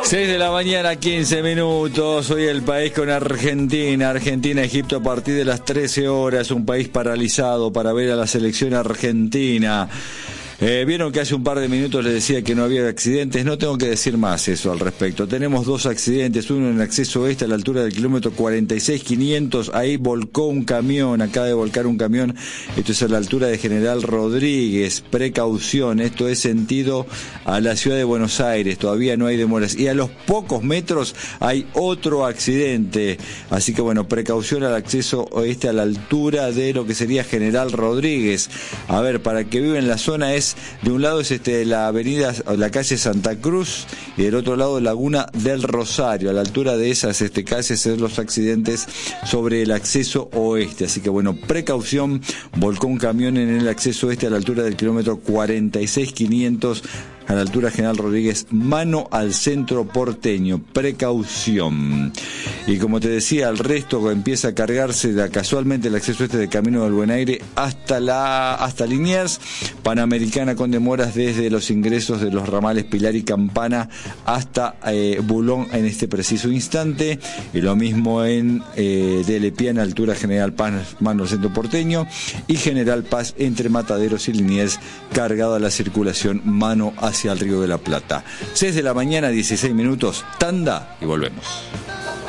6 de la mañana, 15 minutos. Hoy el país con Argentina. Argentina-Egipto a partir de las 13 horas. Un país paralizado para ver a la selección argentina. Vieron que hace un par de minutos les decía que no había accidentes. No tengo que decir más eso al respecto. Tenemos dos accidentes, uno en el acceso oeste a la altura del kilómetro 46.500. Ahí volcó un camión, acaba de volcar un camión. Esto es a la altura de General Rodríguez. Precaución, esto es sentido a la ciudad de Buenos Aires. Todavía no hay demoras. Y a los pocos metros hay otro accidente. Así que bueno, precaución al acceso oeste a la altura de lo que sería General Rodríguez. A ver, para el que vive en la zona es de un lado es la avenida, la calle Santa Cruz, y del otro lado Laguna del Rosario. A la altura de esas calles son los accidentes sobre el acceso oeste. Así que bueno, precaución, volcó un camión en el acceso oeste a la altura del kilómetro 46.500, a la altura General Rodríguez, mano al centro porteño. Precaución. Y como te decía, el resto empieza a cargarse casualmente el acceso este de Camino del Buen Aire hasta Liniers, Panamericana con demoras desde los ingresos de los ramales Pilar y Campana hasta Bulón en este preciso instante, y lo mismo en de Lepiana, altura General Paz, mano al centro porteño, y General Paz entre Mataderos y Liniers, cargado a la circulación mano hacia el Río de la Plata. 6 de la mañana, 16 minutos, tanda y volvemos.